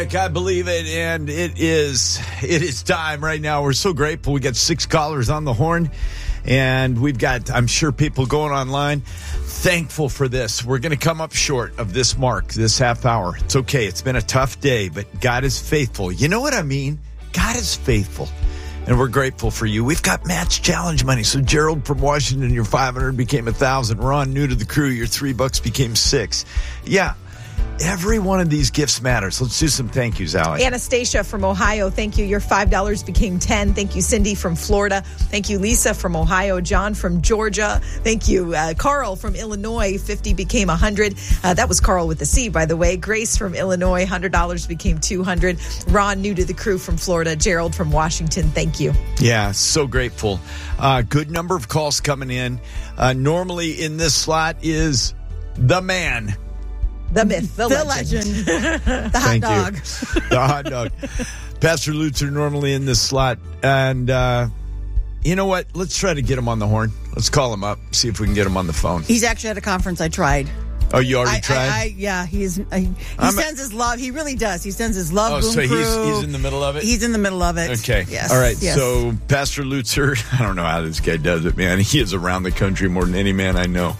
I believe it, and it is time right now. We're so grateful. We got 6 callers on the horn, and we've got, I'm sure, people going online. Thankful for this. We're going to come up short of this mark, this half hour. It's okay. It's been a tough day, but God is faithful. You know what I mean? God is faithful, and we're grateful for you. We've got match challenge money. So Gerald from Washington, your $500 became $1,000. Ron, new to the crew, your $3 became $6. Yeah. Every one of these gifts matters. Let's do some thank yous, Allie. Anastasia from Ohio, thank you. Your $5 became $10. Thank you, Cindy from Florida. Thank you, Lisa from Ohio. John from Georgia. Thank you, Carl from Illinois. 50 became 100. That was Carl with the C, by the way. Grace from Illinois. $100 became 200. Ron, new to the crew from Florida. Gerald from Washington. Thank you. Yeah, so grateful. Good number of calls coming in. Normally in this slot is the man. The myth, the legend, the hot dog. The hot dog. Pastor Lutzer normally in this slot. And you know what? Let's try to get him on the horn. Let's call him up, see if we can get him on the phone. He's actually at a conference. I tried. Oh, you already tried? Yeah, he sends his love. He really does. He sends his love. Oh, so he's in the middle of it? He's in the middle of it. Okay. Yes. All right. Yes. So Pastor Lutzer, I don't know how this guy does it, man. He is around the country more than any man I know.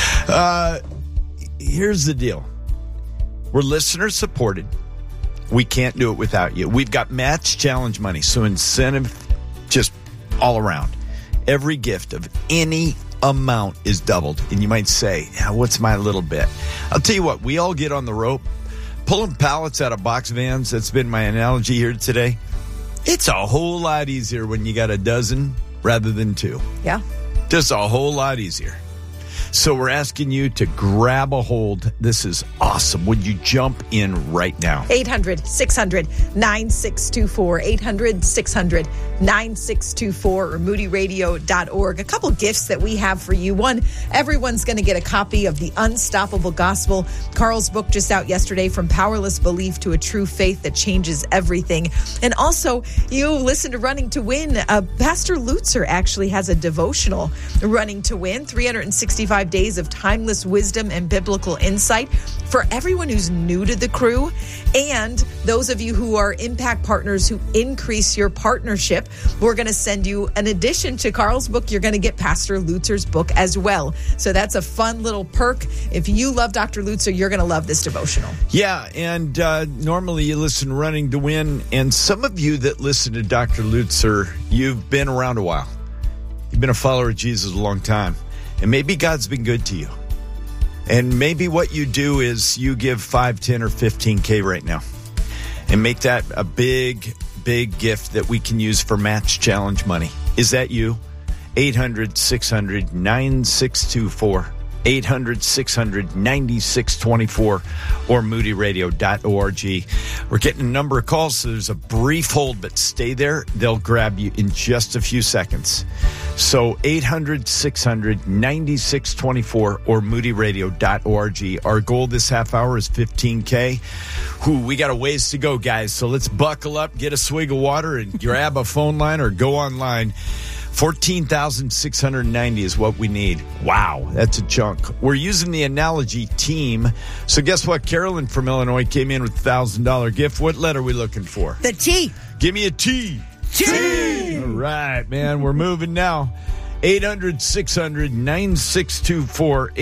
Here's the deal. We're listener supported. We can't do it without you. We've got match challenge money, so incentive just all around. Every gift of any amount is doubled. And you might say, what's my little bit? I'll tell you what, we all get on the rope. Pulling pallets out of box vans, that's been my analogy here today. It's a whole lot easier when you got a dozen rather than 2. Yeah. Just a whole lot easier. So we're asking you to grab a hold. This is awesome. Would you jump in right now? 800-600-9624. 800-600-9624 or moodyradio.org. A couple gifts that we have for you. One, everyone's going to get a copy of The Unstoppable Gospel. Carl's book just out yesterday, From Powerless Belief to a True Faith That Changes Everything. And also, you listen to Running to Win. Pastor Lutzer actually has a devotional, Running to Win, 365 days of timeless wisdom and biblical insight for everyone who's new to the crew and those of you who are impact partners who increase your partnership. We're going to send you, in addition to Carl's book, you're going to get Pastor Lutzer's book as well. So that's a fun little perk. If you love Dr. Lutzer, you're going to love this devotional. Yeah, and normally you listen to Running to Win, and some of you that listen to Dr. Lutzer, you've been around a while. You've been a follower of Jesus a long time. And maybe God's been good to you. And maybe what you do is you give 5, 10, or 15K right now. And make that a big, big gift that we can use for match challenge money. Is that you? 800-600-9624. 800-600-9624 or moodyradio.org. We're getting a number of calls, so there's a brief hold, but stay there. They'll grab you in just a few seconds. So 800-600-9624 or moodyradio.org. Our goal this half hour is 15K. We got a ways to go, guys. So let's buckle up, get a swig of water, and grab a phone line or go online. 14,690 is what we need. Wow, that's a chunk. We're using the analogy team. So guess what? Carolyn from Illinois came in with a $1,000 gift. What letter are we looking for? The T. Give me a T. T. All right, man. We're moving now. 800-600-9624.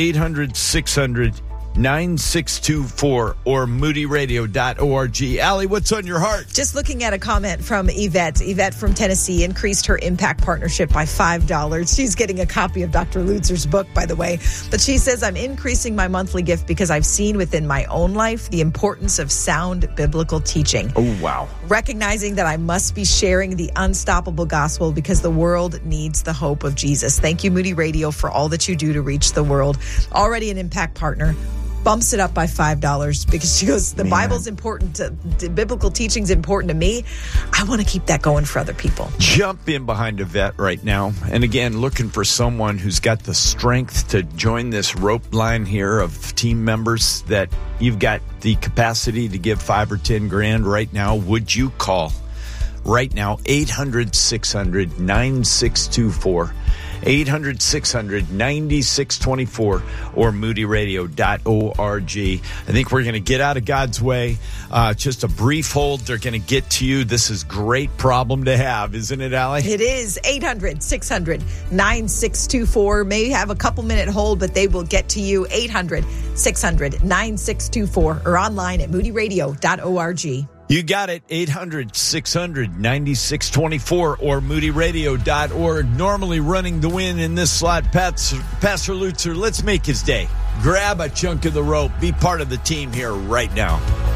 800-600-9624 or moodyradio.org. Allie, what's on your heart? Just looking at a comment from Yvette. Yvette from Tennessee increased her impact partnership by $5. She's getting a copy of Dr. Lutzer's book, by the way. But she says, I'm increasing my monthly gift because I've seen within my own life the importance of sound biblical teaching. Oh, wow. Recognizing that I must be sharing the unstoppable gospel because the world needs the hope of Jesus. Thank you, Moody Radio, for all that you do to reach the world. Already an impact partner. Bumps it up by $5 because she goes, the Bible's important, the biblical teaching's important to me. I want to keep that going for other people. Jump in behind Yvette right now. And again, looking for someone who's got the strength to join this rope line here of team members that you've got the capacity to give 5 or 10 grand right now. Would you call right now? 800-600-9624. 800-600-9624 or moodyradio.org. I think we're going to get out of God's way. Just a brief hold. They're going to get to you. This is a great problem to have, isn't it, Allie? It is. 800-600-9624. May have a couple-minute hold, but they will get to you. 800-600-9624 or online at moodyradio.org. You got it. 800-600-9624 or moodyradio.org. Normally running the win in this slot, Pastor Lutzer. Let's make his day. Grab a chunk of the rope. Be part of the team here right now.